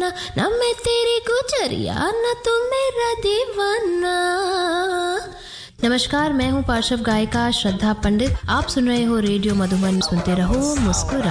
दीवाना, ना मैं तेरी गुजरिया, ना तू मेरा दीवाना। नमस्कार, मैं हूँ पार्श्व गायिका श्रद्धा पंडित। आप सुन रहे हो रेडियो मधुबन। सुनते रहो, मुस्कुरा